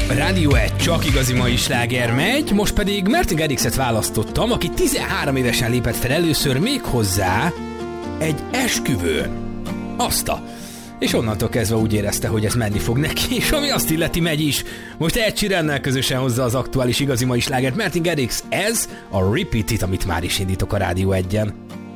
Rádió 1 csak igazi mai sláger megy, most pedig Martin Garrixet választottam, aki 13 évesen lépett fel először, még hozzá egy esküvőn. Azta. És onnantól kezdve úgy érezte, hogy ez menni fog neki, és ami azt illeti, megy is. Most Ed Sheerannel közösen hozza az aktuális igazi mai slágert Martin Garrix, ez a Repeat It, amit már is indítok a Rádió 1-en.